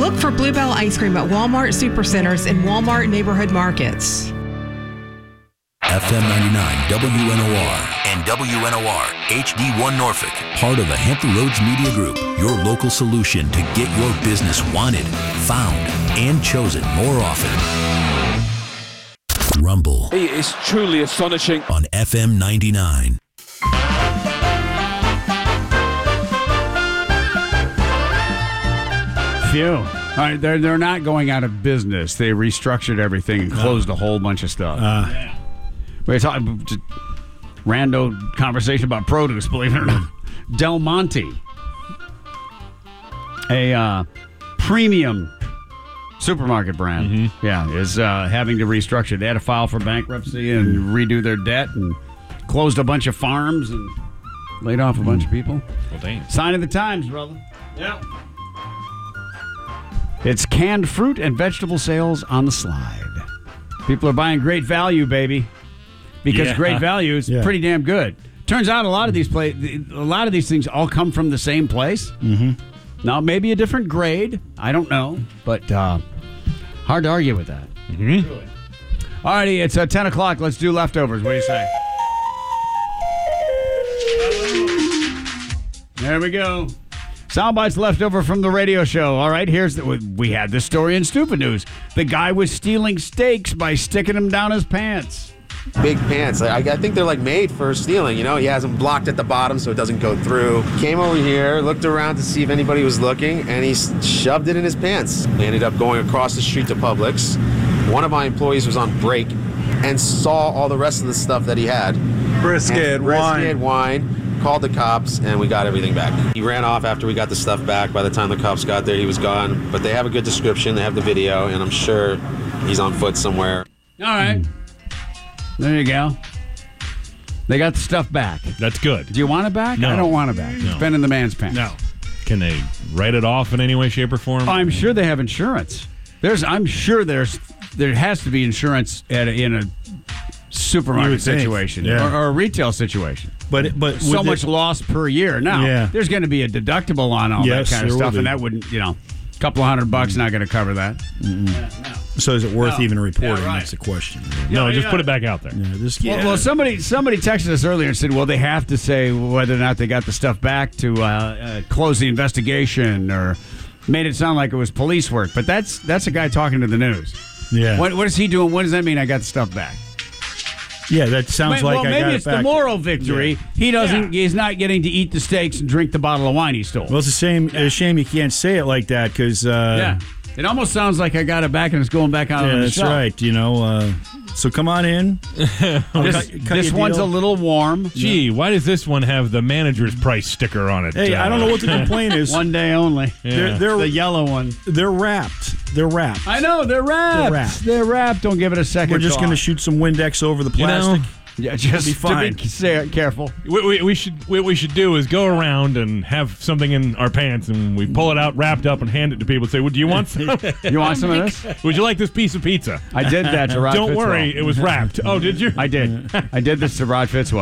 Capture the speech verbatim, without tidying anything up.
Look for Bluebell ice cream at Walmart Supercenters and Walmart Neighborhood Markets. F M ninety-nine W N O R and W N O R H D one Norfolk, part of the Hampton Roads Media Group, your local solution to get your business wanted, found, and chosen more often. Rumble. It is truly astonishing. On F M ninety-nine. Phew. All right, they're, they're not going out of business. They restructured everything and closed a whole bunch of stuff. Uh, yeah. We're talking just rando conversation about produce, believe it or not. Del Monte, a uh, premium supermarket brand, Mm-hmm. yeah, is uh, having to restructure. They had to file for bankruptcy and redo their debt and closed a bunch of farms and laid off a bunch of people. Well, dang. Sign of the times, brother. Yeah. It's canned fruit and vegetable sales on the slide. People are buying Great Value, baby, because Yeah. Great Value is Yeah. pretty damn good. Turns out a lot of these play, a lot of these things all come from the same place. Mm-hmm. Now, maybe a different grade. I don't know, but uh, hard to argue with that. Mm-hmm. All righty, it's uh, ten o'clock. Let's do leftovers. What do you say? There we go. Soundbites left over from the radio show. All right, here's the, we had this story in Stupid News. The guy was stealing steaks by sticking them down his pants. Big pants. I, I think they're like made for stealing, you know? He has them blocked at the bottom so it doesn't go through. Came over here, looked around to see if anybody was looking, and he s- shoved it in his pants. We ended up going across the street to Publix. One of my employees was on break and saw all the rest of the stuff that he had. brisket, And wine. Brisket, wine. Called the cops, and we got everything back. He ran off after we got the stuff back. By the time the cops got there, he was gone. But they have a good description. They have the video, and I'm sure he's on foot somewhere. All right. There you go. They got the stuff back. That's good. Do you want it back? No. I don't want it back. No. It's been in the man's pants. No. Can they write it off in any way, shape, or form? I'm sure they have insurance. There's, I'm sure there's, there has to be insurance at a, in a You supermarket would think, situation yeah. or, or a retail situation. But but So with much it- loss per year. Now, Yeah. there's going to be a deductible on all Yes, that kind of there will stuff, and be. that wouldn't, you know, a couple of hundred bucks not going to cover that. So is it worth No. even reporting? Yeah, right. That's the question. no, Yeah, just yeah. put it back out there. Yeah, this, Well, yeah. well, somebody somebody texted us earlier and said, well, they have to say whether or not they got the stuff back to uh, uh, close the investigation, or made it sound like it was police work. But that's that's a guy talking to the news. yeah. What, what is he doing? What does that mean? I got the stuff back. yeah, that sounds well, like I maybe got it's it back. the moral victory. Yeah. He doesn't. Yeah. He's not getting to eat the steaks and drink the bottle of wine he stole. Well, it's a shame. A shame you can't say it like that because. Uh, yeah, it almost sounds like I got it back and it's going back out Yeah, on the that's shelf. right. You know, uh, so come on in. This, cut- cut this your one's deal. a little warm. Gee, why does this one have the manager's price sticker on it? Hey, I don't know what the complaint is. One day only. They're, they're, The yellow one. they're wrapped. They're wrapped. I know they're wrapped. They're wrapped. They're wrapped. Don't give it a second. We're just thought. going to shoot some Windex over the You know, plastic. Yeah, just be fine. to be say- careful. We, we, we should what we should do is go around and have something in our pants, and we pull it out wrapped up and hand it to people and say, well, do you want some? You want some of this? Would you like this piece of pizza? I did that to Rod Don't Fitzwell. worry, it was wrapped. Oh, did you? I did. I did this to Rod Fitzwell.